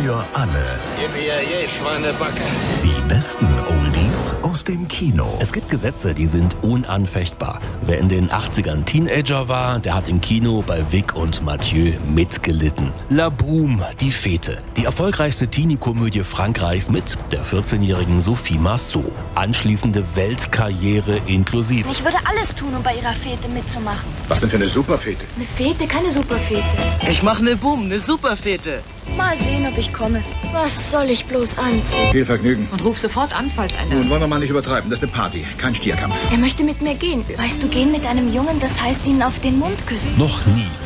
Für alle. Yippie, Schweinebacke. Die besten Oldies aus dem Kino. Es gibt Gesetze, die sind unanfechtbar. Wer in den 80ern Teenager war, der hat im Kino bei Vic und Mathieu mitgelitten. La Boum, die Fete. Die erfolgreichste Teenie-Komödie Frankreichs mit der 14-jährigen Sophie Marceau. Anschließende Weltkarriere inklusive. Ich würde alles tun, um bei ihrer Fete mitzumachen. Was denn für eine Superfete? Eine Fete, keine Superfete. Ich mache eine Boom, eine Superfete. Mal sehen, ob ich komme. Was soll ich bloß anziehen? Viel Vergnügen. Und ruf sofort an, falls einer... Nun wollen wir mal nicht übertreiben. Das ist eine Party, kein Stierkampf. Er möchte mit mir gehen. Weißt du, gehen mit einem Jungen, das heißt ihn auf den Mund küssen. Noch nie